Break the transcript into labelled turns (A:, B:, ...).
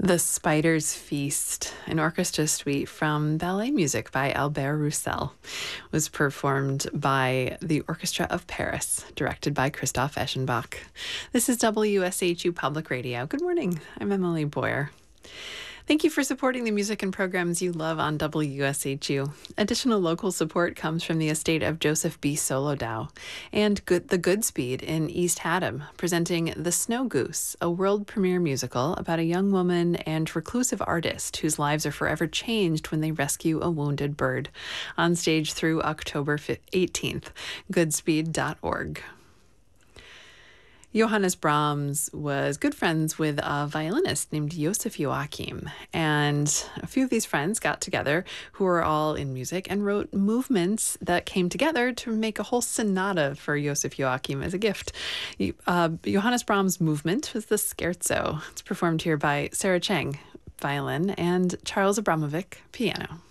A: The Spider's Feast, an orchestra suite from ballet music by Albert Roussel, was performed by the Orchestra of Paris, directed by Christoph Eschenbach. This is WSHU Public Radio. Good morning. I'm Emily Boyer. Thank you for supporting the music and programs you love on WSHU. Additional local support comes from the estate of Joseph B. Solodow and the Goodspeed in East Haddam, presenting The Snow Goose, a world premiere musical about a young woman and reclusive artist whose lives are forever changed when they rescue a wounded bird. On stage through October 18th, goodspeed.org. Johannes Brahms was good friends with a violinist named Joseph Joachim, and a few of these friends got together who were all in music and wrote movements that came together to make a whole sonata for Joseph Joachim as a gift. Johannes Brahms' movement was the Scherzo. It's performed here by Sarah Cheng, violin, and Charles Abramovic, piano.